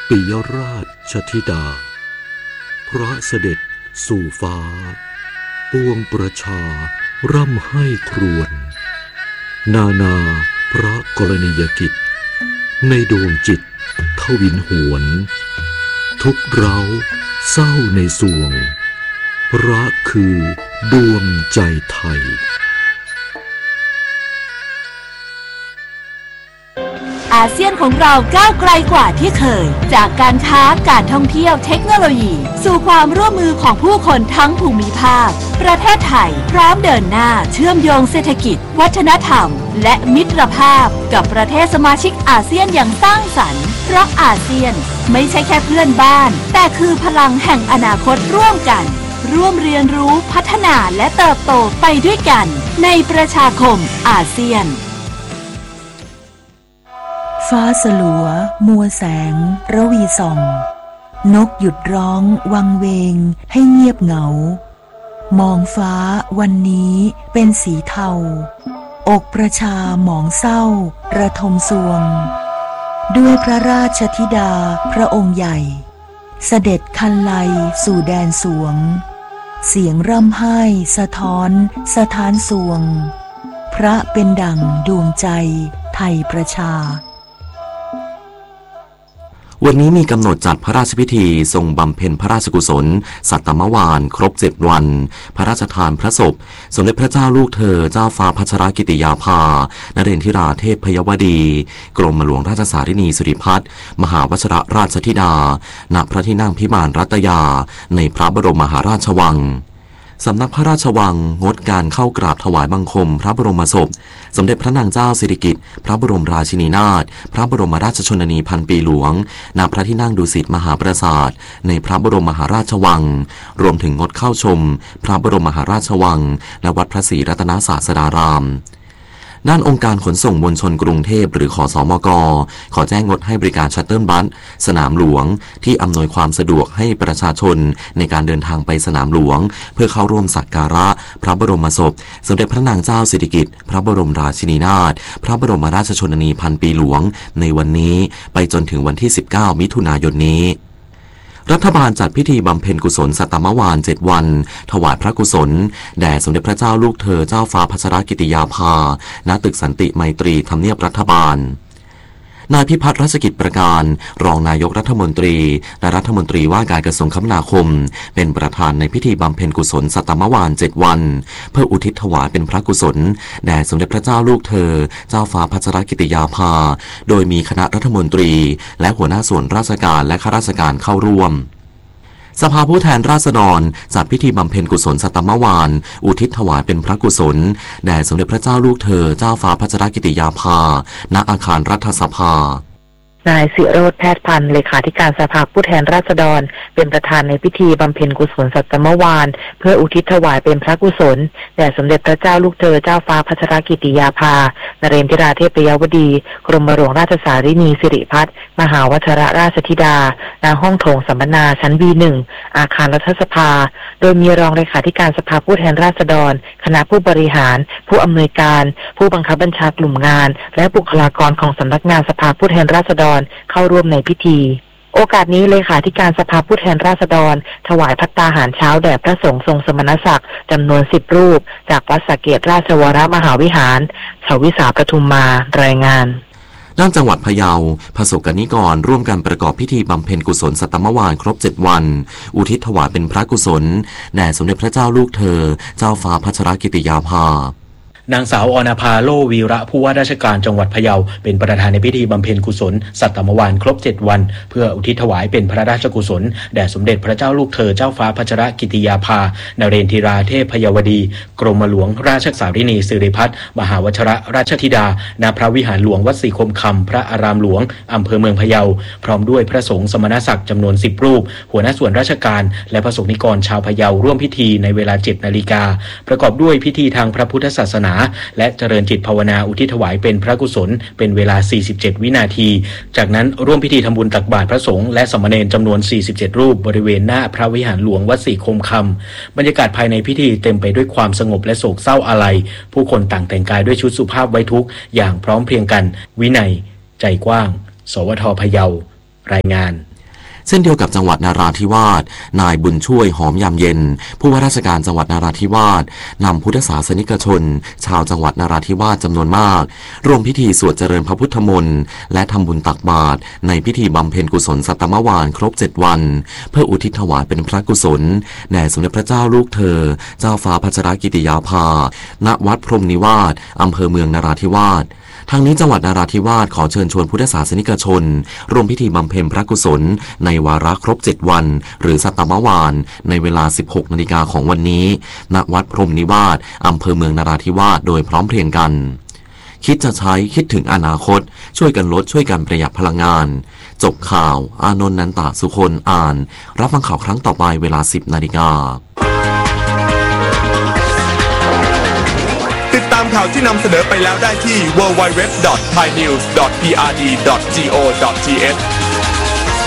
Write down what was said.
ปิยราชธิดาพระเสด็จสู่ฟ้าปวงประชาร่ำไห้ครวญนานาพระกรณียกิจในดวงจิตทวินหวนทุกเร้าเศร้าในสวงรักคือดวงใจไทยอาเซียนของเราก้าวไกลกว่าที่เคยจากการค้าการท่องเที่ยวเทคโนโลยีสู่ความร่วมมือของผู้คนทั้งภูมิภาคประเทศไทยพร้อมเดินหน้าเชื่อมโยงเศรษฐกิจวัฒนธรรมและมิตรภาพกับประเทศสมาชิกอาเซียนอย่างสร้างสรรค์เพราะอาเซียนไม่ใช่แค่เพื่อนบ้านแต่คือพลังแห่งอนาคตร่วมกันร่วมเรียนรู้พัฒนาและเติบโตไปด้วยกันในประชาคมอาเซียนฟ้าสลัวมัวแสงระวีส่องนกหยุดร้องวังเวงให้เงียบเหงามองฟ้าวันนี้เป็นสีเทาอกประชาหมองเศร้าระทมสวงด้วยพระราชธิดาพระองค์ใหญ่เสด็จคันไลสู่แดนสวงเสียงร่ำไห้สะท้อนสถานสวงพระเป็นดั่งดวงใจไทยประชาวันนี้มีกำหนดจัดพระราชพิธีทรงบำเพ็ญพระราชกุศลสัตตมวาลครบ7 วันพระราชทานพระศพสมเด็จพระเจ้าลูกเธอเจ้าฟ้าพัชรกิติยาภานเรนทิราเทพพยวดีกรมหลวงราชสารินีสิริพัฒน์มหาวชิรราชธิดาณพระที่นั่งพิมานรัตยาในพระบรมมหาราชวังสำนักพระราชวังงดการเข้ากราบถวายบังคมพระบรมศพสมเด็จพระนางเจ้าสิริกิติ์พระบรมราชินีนาถพระบรมราชชนนีพันปีหลวงณพระที่นั่งดุสิตมหาปราสาทในพระบรมมหาราชวังรวมถึงงดเข้าชมพระบรมมหาราชวังและวัดพระศรีรัตนศาสดารามด้านองค์การขนส่งมวลชนกรุงเทพหรือขสมก.ขอแจ้งงดให้บริการชัตเติลบัสสนามหลวงที่อำนวยความสะดวกให้ประชาชนในการเดินทางไปสนามหลวงเพื่อเข้าร่วมสักการะพระบรมศพสมเด็จพระนางเจ้าสิริกิติ์พระบรมราชินีนาถพระบรมราชชนนีพันปีหลวงในวันนี้ไปจนถึงวันที่19 มิถุนายนนี้รัฐบาลจัดพิธีบำเพ็ญกุศลสัตตมวาล7 วันถวายพระกุศลแด่สมเด็จพระเจ้าลูกเธอเจ้าฟ้าพัชรกิติยาภาณตึกสันติไมตรีทำเนียบรัฐบาลนายพิพัฒน์รัชกิจประการรองนายกรัฐมนตรีและรัฐมนตรีว่าการกระทรวงคมนาคมเป็นประธานในพิธีบำเพ็ญกุศลสัตตมวาล7 วันเพื่ออุทิศถวายเป็นพระกุศลแด่สมเด็จพระเจ้าลูกเธอเจ้าฟ้าพัชรกิติยาภาโดยมีคณะรัฐมนตรีและหัวหน้าส่วนราชการและข้าราชการเข้าร่วมสภาผู้แทนราษฎรจัดพิธีบำเพ็ญกุศลสัตตมวาลอุทิศถวายเป็นพระกุศลแด่สมเด็จพระเจ้าลูกเธอเจ้าฟ้าพัชรกิติยาภาณอาคารรัฐสภานายศิโรจน์แพทย์พันธ์เลขาธิการสภาผู้แทนราษฎรเป็นประธานในพิธีบำเพ็ญกุศลสัตตมวาลเพื่ออุทิศถวายเป็นพระกุศลแด่สมเด็จพระเจ้าลูกเธอเจ้าฟ้าพัชรกิติยาภานเรนทิราเทพยวดีกรมหลวงราชสารินีสิริพัฒน์มหาวชิรราชธิดาณห้องโถงสัมมนาชั้น B1 อาคารรัฐสภาโดยมีรองเลขาธิการสภาผู้แทนราษฎรคณะผู้บริหารผู้อำนวยการผู้บังคับบัญชากลุ่มงานและบุคลากรของสำนักงานสภาผู้แทนราษฎรเข้าร่วมในพิธีโอกาสนี้เลขาธิการสภาผู้แทนราษฎรถวายภัตตาหารเช้าแด่พระสงฆ์ทรงสมณศักดิ์จำนวน10 รูปจากวัดสระเกษราชวรมหาวิหารชวิสาปทุมมารายงานด้านจังหวัดพะเยาประสบกนิกรร่วมกันประกอบพิธีบำเพ็ญกุศลสัตตมวาลครบ7 วันอุทิศถวายเป็นพระกุศลแด่สมเด็จพระเจ้าลูกเธอเจ้าฟ้าพัชรกิติยาภานางสาวอรภาโลวีระผู้ว่าราชการจังหวัดพะเยาเป็นประธานในพิธีบำเพ็ญกุศลสัตตมวาลครบ7 วันเพื่ออุทิศถวายเป็นพระราชกุศลแด่สมเด็จพระเจ้าลูกเธอเจ้าฟ้าพัชรกิติยาภานเรนทิราเทพพยวดีกรมหลวงราชสารินีสิริพัฒน์มหาวชิรราชธิดาณพระวิหารหลวงวัดศรีคมคำพระอารามหลวงอำเภอเมืองพะเยาพร้อมด้วยพระสงฆ์สมณศักดิ์จำนวน10 รูปหัวหน้าส่วนราชการและประสบนิกรชาวพะเยาร่วมพิธีในเวลา 7 นาฬิกาประกอบด้วยพิธีทางพระพุทธศาสนาและเจริญจิตภาวนาอุทิศถวายเป็นพระกุศลเป็นเวลา47 วินาทีจากนั้นร่วมพิธีทำบุญตักบาตรพระสงฆ์และสามเณรจำนวน47 รูปบริเวณหน้าพระวิหารหลวงวัดศรีคมคำบรรยากาศภายในพิธีเต็มไปด้วยความสงบและโศกเศร้าอาลัยผู้คนต่างแต่งกายด้วยชุดสุภาพไว้ทุกข์อย่างพร้อมเพรียงกันวินัยใจกว้างสวทพะเยารายงานเช่นเดียวกับจังหวัดนราธิวาสนายบุญช่วยหอมยามเย็นผู้ว่าราชการจังหวัดนราธิวาสนำพุทธศาสนิกชนชาวจังหวัดนราธิวาสจำนวนมากร่วมพิธีสวดเจริญพระพุทธมนต์และทำบุญตักบาตรในพิธีบำเพ็ญกุศลสัตตมวานครบ7 วันเพื่ออุทิศถวายเป็นพระกุศลแด่สมเด็จพระเจ้าลูกเธอเจ้าฟ้าพัชรกิติยาภาณวัดพรหมนิวาสอำเภอเมืองนราธิวาสทางนี้จังหวัดนราธิวาสขอเชิญชวนพุทธศาสนิกชนร่วมพิธีบำเพ็ญพระกุศลในวาระครบ7 วันหรือสัตตมวานในเวลา 16 นาฬิกาของวันนี้ณวัดพรหมนิวาสอำเภอเมืองนราธิวาสโดยพร้อมเพรียงกันคิดจะใช้คิดถึงอนาคตช่วยกันลดช่วยกันประหยัดพลังงานจบข่าวอานนท์นันตะสุคนอ่านรับฟังข่าวครั้งต่อไปเวลา 10 นาฬิกาติดตามข่าวที่นำเสนอไปแล้วได้ที่ www.thainews.prd.go.th